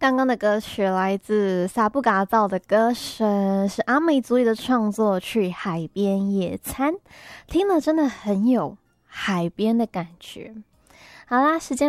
刚刚的歌曲来自萨布嘎造的歌声，是阿美族语的创作，去海边野餐，听了真的很有海边的感觉。好啦，时间